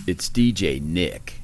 It's DJ Nick.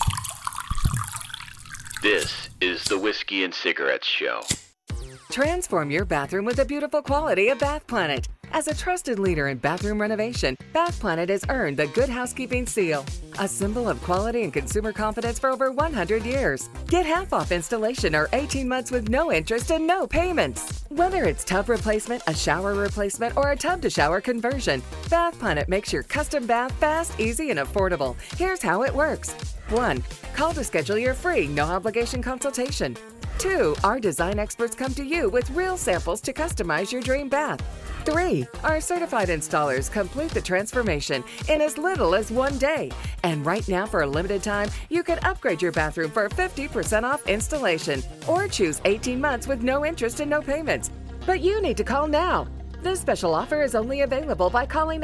This is the Whiskey and Cigarettes Show. Transform your bathroom with the beautiful quality of Bath Planet. As a trusted leader in bathroom renovation, Bath Planet has earned the Good Housekeeping seal, a symbol of quality and consumer confidence for over 100 years. Get half off installation or 18 months with no interest and no payments. Whether it's tub replacement, a shower replacement, or a tub-to-shower conversion, Bath Planet makes your custom bath fast, easy, and affordable. Here's how it works. 1. Call to schedule your free, no-obligation consultation. 2. Our design experts come to you with real samples to customize your dream bath. 3. Our certified installers complete the transformation in as little as 1 day. And right now, for a limited time, you can upgrade your bathroom for 50% off installation or choose 18 months with no interest and no payments. But you need to call now. This special offer is only available by calling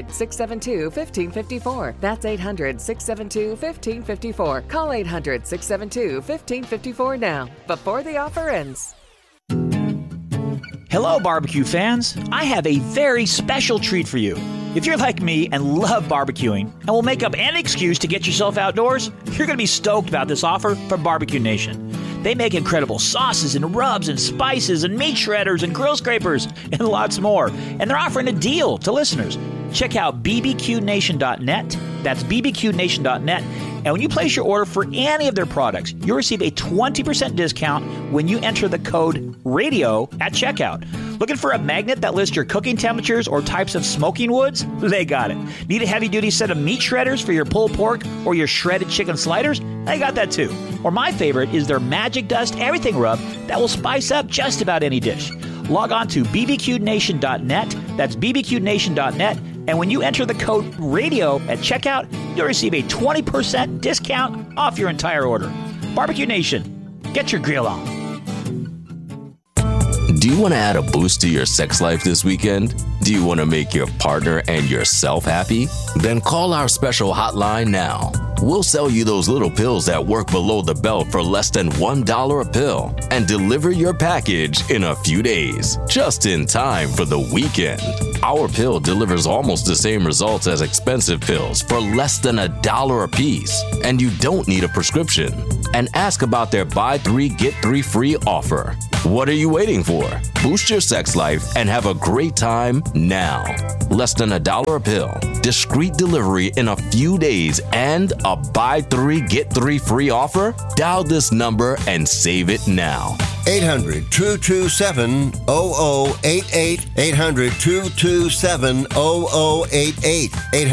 800-672-1554. That's 800-672-1554. Call 800-672-1554 now, before the offer ends. Hello, barbecue fans. I have a very special treat for you. If you're like me and love barbecuing and will make up any excuse to get yourself outdoors, you're going to be stoked about this offer from Barbecue Nation. They make incredible sauces and rubs and spices and meat shredders and grill scrapers and lots more. And they're offering a deal to listeners. Check out bbqnation.net. That's bbqnation.net. And when you place your order for any of their products, you'll receive a 20% discount when you enter the code RADIO at checkout. Looking for a magnet that lists your cooking temperatures or types of smoking woods? They got it. Need a heavy-duty set of meat shredders for your pulled pork or your shredded chicken sliders? They got that too. Or my favorite is their Magic Dust Everything Rub that will spice up just about any dish. Log on to bbqnation.net. That's bbqnation.net. And when you enter the code RADIO at checkout, you'll receive a 20% discount off your entire order. Barbecue Nation, get your grill on. Do you want to add a boost to your sex life this weekend? Do you want to make your partner and yourself happy? Then call our special hotline now. We'll sell you those little pills that work below the belt for less than $1 a pill and deliver your package in a few days, just in time for the weekend. Our pill delivers almost the same results as expensive pills for less than $1 a piece, and you don't need a prescription. And ask about their buy 3 get 3 free offer. What are you waiting for? Boost your sex life and have a great time now. Less than $1 a pill, discreet delivery in a few days, and a buy 3 get 3 free offer? Dial this number and save it now. 800-227-0088. 800-227-0088.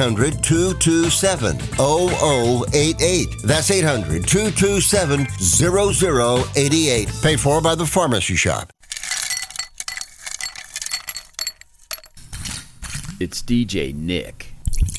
800-227-0088. That's 800-227-0088. Paid for by the Pharmacy Shop. It's DJ Nick.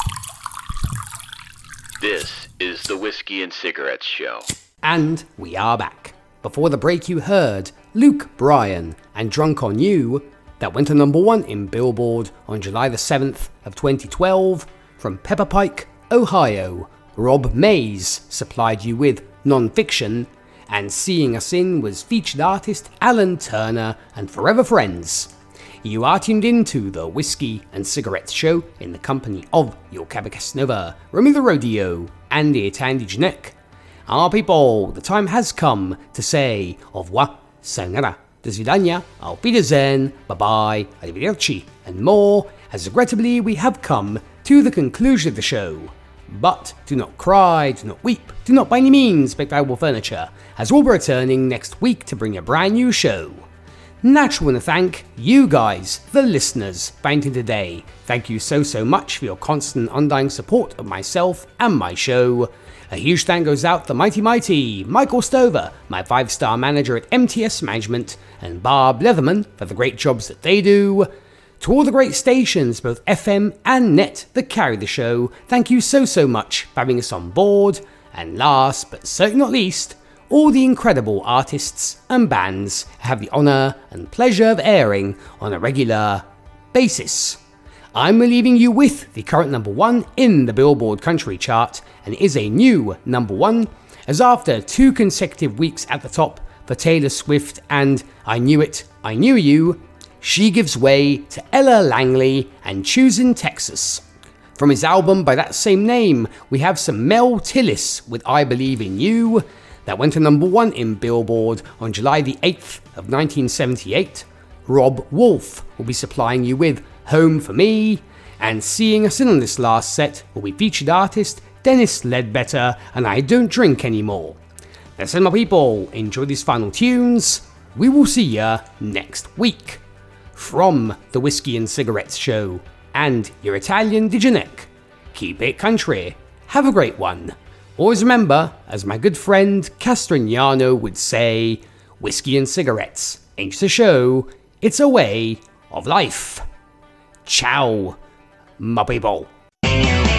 This is the Whiskey and Cigarettes Show. And we are back. Before the break you heard Luke Bryan and Drunk on You, that went to number 1 in Billboard on July the 7th of 2012. From Pepper Pike, Ohio, Rob Mays supplied you with Non-Fiction, and Seeing Us In was featured artist Alan Turner and Forever Friends. You are tuned into the Whiskey and Cigarettes Show in the company of your Cabacasanova, Romy the Rodeo, and the Tandy Janek. Our people, the time has come to say au revoir, sayonara, do svidania, auf Wiedersehen, bye-bye, arrivederci, and more, as regrettably we have come to the conclusion of the show. But do not cry, do not weep, do not by any means break valuable furniture, as we'll be returning next week to bring a brand new show. Naturally want to thank you guys, the listeners, fainting today. Thank you so much for your constant undying support of myself and my show. A huge thank goes out to the mighty Michael Stover, my 5-star manager at MTS Management, and Barb Leatherman for the great jobs that they do. To all the great stations, both FM and net, that carry the show, thank you so much for having us on board. And last but certainly not least, all the incredible artists and bands I have the honour and pleasure of airing on a regular basis. I'm leaving you with the current number 1 in the Billboard Country Chart, and it is a new number 1, as after 2 consecutive weeks at the top for Taylor Swift and I Knew It, I Knew You, she gives way to Ella Langley and Choosing Texas. From his album by that same name, we have some Mel Tillis with I Believe in You. That went to number 1 in Billboard on July the 8th of 1978. Rob Wolf will be supplying you with Home for Me. And seeing us in on this last set will be featured artist Dennis Ledbetter and I Don't Drink Anymore. That's it, my people. Enjoy these final tunes. We will see ya next week. From the Whiskey and Cigarettes Show and your Italian Digenek, keep it country. Have a great one. Always remember, as my good friend Castrignano would say, whiskey and cigarettes ain't just a show, it's a way of life. Ciao, my people.